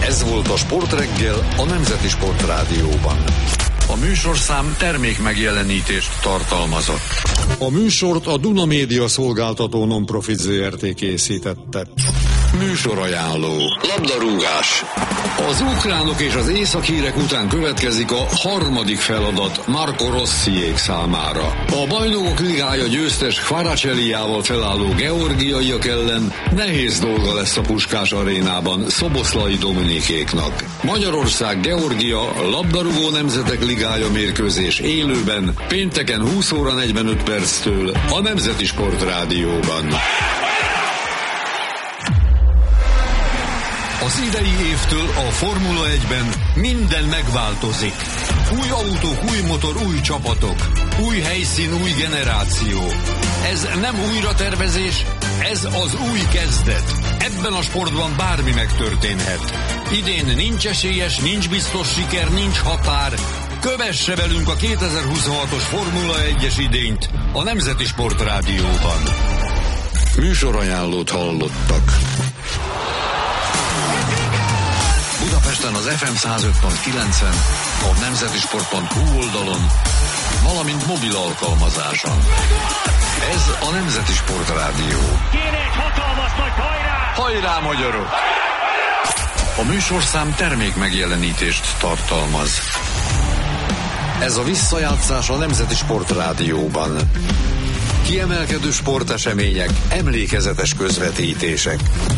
Ez volt a Sportreggel a Nemzeti Sportrádióban. A műsorszám termék megjelenítést tartalmazott. A műsort a Duna Média szolgáltató non-profit Zrt. Készítette. Műsorajánló. Labdarúgás. Az ukránok és az észak-írek után következik a harmadik feladat Marco Rossiék számára. A Bajnokok Ligája győztes Kvaracsellijával felálló georgiaiak ellen nehéz dolga lesz a Puskás arénában Szoboszlai Dominikéknak. Magyarország-Georgia labdarúgó nemzetek ligája mérkőzés élőben pénteken 20 óra 45 perctől a Nemzeti Sportrádióban. Az idei évtől a Formula 1-ben minden megváltozik. Új autók, új motor, új csapatok. Új helyszín, új generáció. Ez nem újratervezés, ez az új kezdet. Ebben a sportban bármi megtörténhet. Idén nincs esélyes, nincs biztos siker, nincs határ. Kövesse velünk a 2026-os Formula 1-es idényt a Nemzeti Sportrádióban. Műsorajánlót hallottak. Budapesten az FM 105.9-en, a nemzetisport.hu oldalon, valamint mobil alkalmazáson. Ez a Nemzeti Sportrádió. Kéne egy hatalmas nagy hajrá! Hajrá, magyarok! A műsorszám termék megjelenítést tartalmaz. Ez a visszajátszás a Nemzeti Sportrádióban. Kiemelkedő sportesemények, emlékezetes közvetítések.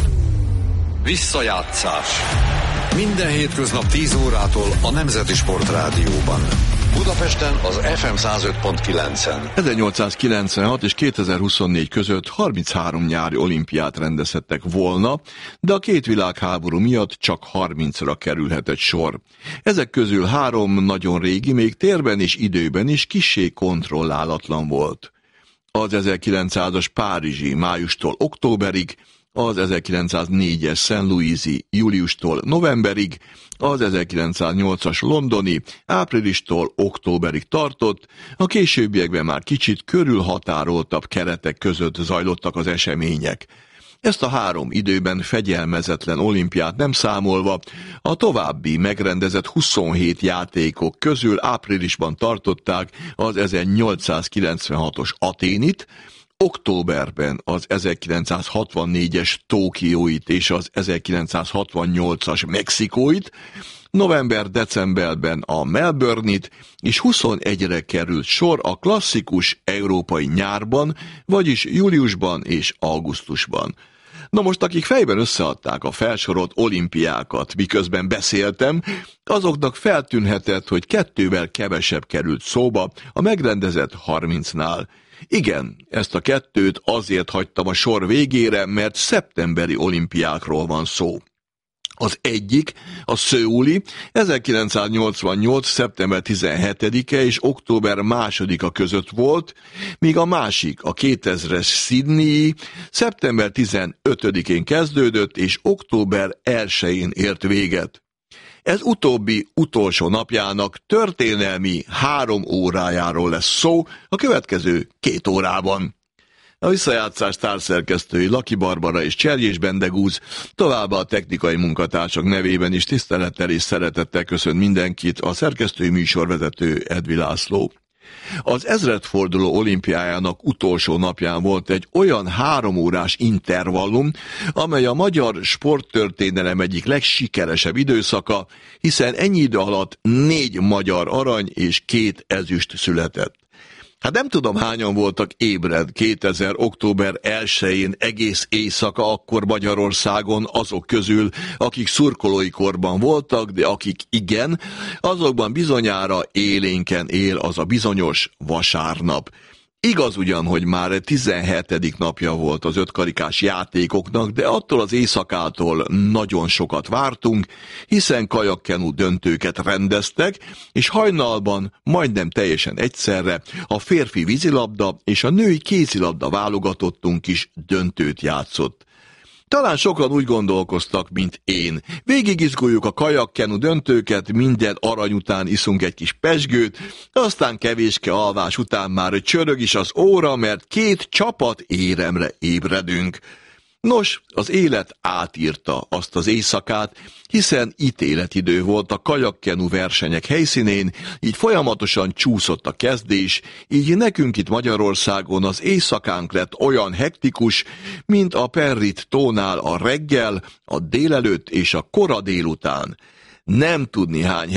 Visszajátszás. Minden hétköznap 10 órától a Nemzeti Sportrádióban. Budapesten az FM 105.9-en. 1896 és 2024 között 33 nyári olimpiát rendezhettek volna, de a két világháború miatt csak 30-ra kerülhetett sor. Ezek közül 3 nagyon régi, még térben és időben is kissé kontrollálatlan volt. Az 1900-as párizsi májustól októberig, az 1904-es St. Louis-i júliustól novemberig, az 1908-as londoni áprilistól októberig tartott, a későbbiekben már kicsit körülhatároltabb keretek között zajlottak az események. Ezt a 3 időben fegyelmezetlen olimpiát nem számolva, a további megrendezett 27 játékok közül áprilisban tartották az 1896-os Athénit, októberben az 1964-es Tokióit és az 1968-as Mexikóit, november-decemberben a Melbourne-it, és 21-re került sor a klasszikus európai nyárban, vagyis júliusban és augusztusban. Na most, akik fejben összeadták a felsorolt olimpiákat, miközben beszéltem, azoknak feltűnhetett, hogy 2-vel kevesebb került szóba a megrendezett 30-nál. Igen, ezt a 2-t azért hagytam a sor végére, mert szeptemberi olimpiákról van szó. Az egyik, a szöuli, 1988. szeptember 17-e és október 2-a között volt, míg a másik, a 2000-es Sydney-i, szeptember 15-én kezdődött és október 1-én ért véget. Ez utóbbi utolsó napjának történelmi 3 órájáról lesz szó a következő 2 órában. A visszajátszás társzerkesztői Laki Barbara és Cserjés Bendegúz, továbbá a technikai munkatársak nevében is tisztelettel és szeretettel köszönt mindenkit a szerkesztői műsorvezető Edvi László. Az ezredforduló olimpiájának utolsó napján volt egy olyan 3 órás intervallum, amely a magyar sporttörténelem egyik legsikeresebb időszaka, hiszen ennyi idő alatt 4 magyar arany és 2 ezüst született. Hát nem tudom, hányan voltak ébred 2000. október 1-én egész éjszaka akkor Magyarországon azok közül, akik szurkolói korban voltak, de akik igen, azokban bizonyára élénken él az a bizonyos vasárnap. Igaz ugyan, hogy már 17. napja volt az 5 karikás játékoknak, de attól az éjszakától nagyon sokat vártunk, hiszen kajakkenu döntőket rendeztek, és hajnalban majdnem teljesen egyszerre a férfi vízilabda és a női kézilabda válogatottunk is döntőt játszott. Talán sokan úgy gondolkoztak, mint én. Végigizguljuk a kajakkenu döntőket, minden arany után iszunk egy kis pezsgőt, aztán kevéske alvás után már csörög is az óra, mert 2 csapat éremre ébredünk. Nos, az élet átírta azt az éjszakát, hiszen ítéletidő volt a kajakkenu versenyek helyszínén, így folyamatosan csúszott a kezdés, így nekünk itt Magyarországon az éjszakánk lett olyan hektikus, mint a Perrit tónál a reggel, a délelőtt és a kora délután. Nem tudni hány